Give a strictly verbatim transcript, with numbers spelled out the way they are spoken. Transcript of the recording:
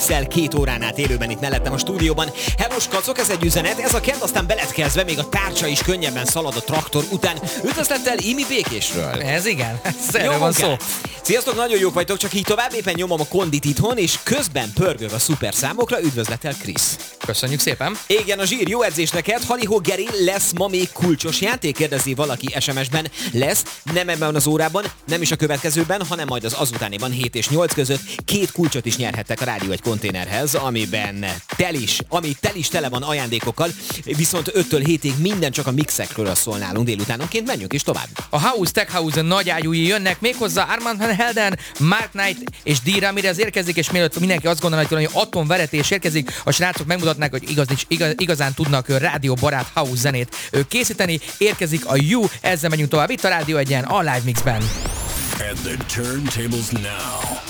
Szel két órán át élőben itt mellettem a stúdióban. Hellos kacok, ez egy üzenet, ez a kert aztán beletkezve, még a tárcsa is könnyebben szalad a traktor után. Üdvözlettel Imi Békésről. Ez igen, erről van szó. Sziasztok, nagyon jók vagytok, csak így tovább, éppen nyomom a kondit itthon, és közben pörgök a szuper számokra. Üdvözlettel Krisz. Köszönjük szépen. Igen, a zsír, jó edzés neked. Halihó Geri, lesz ma még kulcsos játék? Kérdezi valaki es em es-ben. Lesz, nem ebben az órában, nem is a következőben, hanem majd az azutániban hét és nyolc között. Két kulcsot is nyerhettek a Rádió egy konténerhez, amiben tel is, ami tel is tele van ajándékokkal, viszont öttől hétig minden csak a mixekről szól nálunk délutánonként. Menjünk is tovább. A House Tech House nagy ágyúi jönnek, méghozzá Armand van Helden, Mark Knight és D. Ramirez érkezik, és mielőtt mindenki azt gondolja, hogy atomveretés érkezik, a srácok megmutatnák, hogy igaz, igaz, igazán tudnak rádióbarát house zenét készíteni. Érkezik a You, ezzel megyünk tovább itt a Rádió egyen, a Live Mixben. And the turntables now.